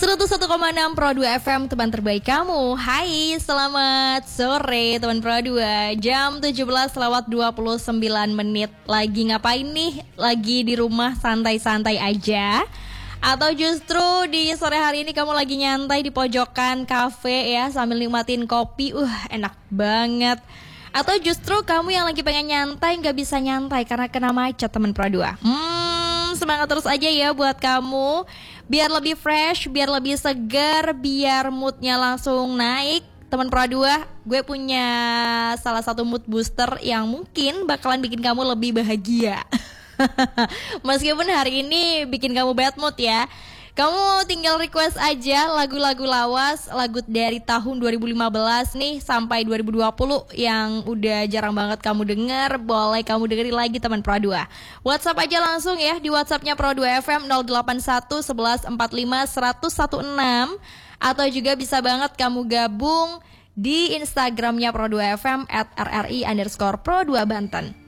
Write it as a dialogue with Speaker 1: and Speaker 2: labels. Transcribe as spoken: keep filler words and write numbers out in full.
Speaker 1: seratus satu koma enam Pro dua F M, teman terbaik kamu. Hai, selamat sore teman Pro dua. Jam tujuh belas lewat dua puluh sembilan menit. Lagi ngapain nih? Lagi di rumah santai-santai aja? Atau justru di sore hari ini kamu lagi nyantai di pojokan kafe ya, sambil nikmatin kopi? Uh, enak banget. Atau justru kamu yang lagi pengen nyantai gak bisa nyantai karena kena macet teman Pro dua? Hmm, semangat terus aja ya buat kamu. Biar lebih fresh, biar lebih segar, biar moodnya langsung naik. Teman Pro dua, gue punya salah satu mood booster yang mungkin bakalan bikin kamu lebih bahagia. Meskipun hari ini bikin kamu bad mood ya. Kamu tinggal request aja lagu-lagu lawas, lagu dari tahun dua ribu lima belas nih sampai dua ribu dua puluh yang udah jarang banget kamu denger. Boleh kamu dengerin lagi teman Pro dua. WhatsApp aja langsung ya di WhatsAppnya Pro dua F M nol delapan satu sebelas empat puluh lima seratus enam belas. Atau juga bisa banget kamu gabung di Instagramnya Pro dua F M at R R I underscore Pro dua Banten.